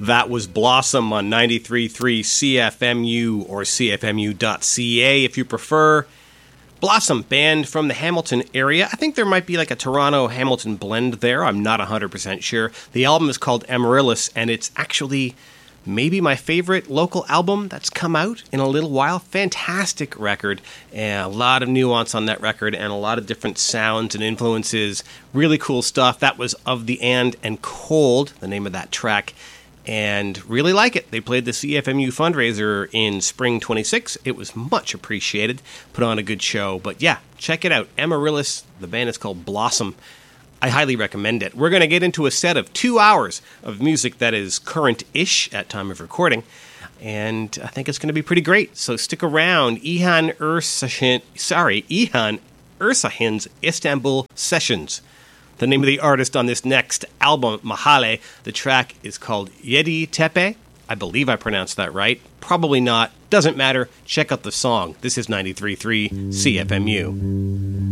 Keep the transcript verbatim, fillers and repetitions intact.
That was Blossom on ninety-three point three C F M U or C F M U dot C A if you prefer. Blossom, band from the Hamilton area. I think there might be like a Toronto-Hamilton blend there. I'm not one hundred percent sure. The album is called Amaryllis, and it's actually maybe my favorite local album that's come out in a little while. Fantastic record, and a lot of nuance on that record, and a lot of different sounds and influences. Really cool stuff. That was Of the And and Cold, the name of that track. And really like it. They played the C F M U fundraiser in spring twenty-six. It was much appreciated. Put on a good show. But yeah, check it out. Amaryllis. The band is called Blossom. I highly recommend it. We're going to get into a set of two hours of music that is current-ish at time of recording. And I think it's going to be pretty great. So stick around. Ihan Ersahin, sorry, Ihan Ersahin's Istanbul Sessions. The name of the artist on this next album, Mahale. The track is called Yedi Tepe. I believe I pronounced that right. Probably not. Doesn't matter. Check out the song. This is ninety-three point three C F M U.